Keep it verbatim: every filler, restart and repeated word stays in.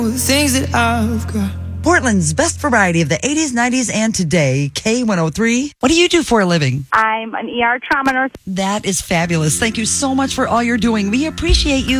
The things that I've got. Portland's best variety of the eighties, nineties, and today, K one oh three. What do you do for a living? I'm an E R trauma nurse. That is fabulous. Thank you so much for all you're doing. We appreciate you.